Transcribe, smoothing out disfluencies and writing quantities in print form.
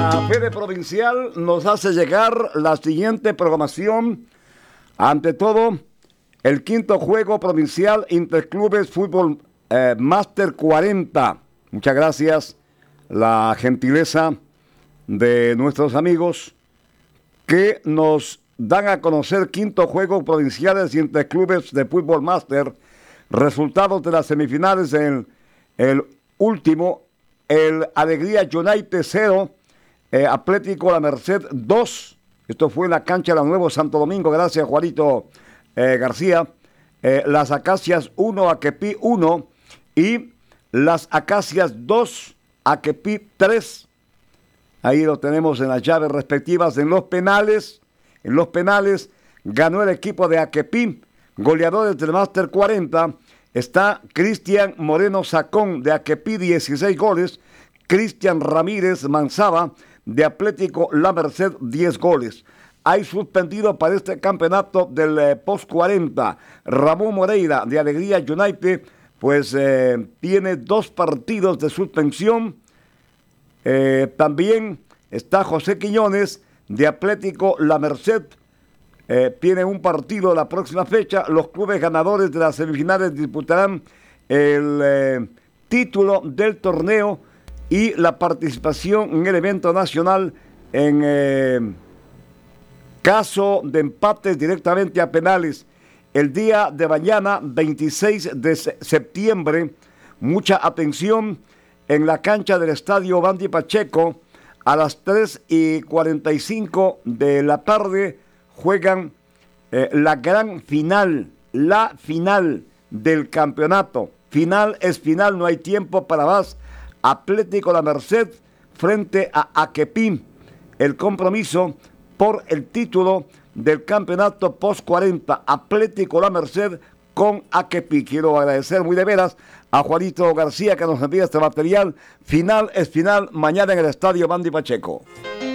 La Fede Provincial nos hace llegar la siguiente programación. Ante todo, el quinto juego provincial Interclubes Fútbol Máster 40. Muchas gracias, la gentileza de nuestros amigos que nos dan a conocer quinto juego provinciales Interclubes de Fútbol Máster. Resultados de las semifinales en el último, el Alegría United 0, Atlético La Merced 2. Esto fue en la cancha de la Nuevo Santo Domingo. Gracias, Juanito García. Las Acacias 1, Aquepí 1 y las Acacias 2, Aquepí 3. Ahí lo tenemos en las llaves respectivas. En los penales ganó el equipo de Aquepí. Goleadores del Máster 40 está Cristian Moreno Sacón de Aquepí, 16 goles. Cristian Ramírez Manzaba de Atlético La Merced, 10 goles. Hay suspendido para este campeonato del Post 40. Ramón Moreira de Alegría United, pues tiene 2 partidos de suspensión. También está José Quiñones de Atlético La Merced. Tiene un partido la próxima fecha. Los clubes ganadores de las semifinales disputarán el título del torneo y la participación en el evento nacional en caso de empates directamente a penales. El día de mañana, 26 de septiembre, mucha atención en la cancha del estadio Bandy Pacheco. A las 3:45 de la tarde juegan la gran final, la final del campeonato. Final es final, no hay tiempo para más. Atlético La Merced frente a Aquepí. El compromiso por el título del campeonato Post 40. Atlético La Merced con Aquepí. Quiero agradecer muy de veras a Juanito García que nos envía este material. Final es final, mañana en el estadio Bandy Pacheco.